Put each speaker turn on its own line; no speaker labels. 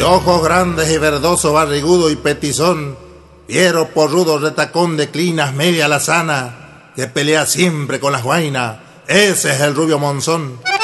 ojos grandes y verdoso, barrigudo y petizón, fiero, porrudo, retacón de clinas media lazana, que pelea siempre con las guainas, ese es el Rubio Monzón.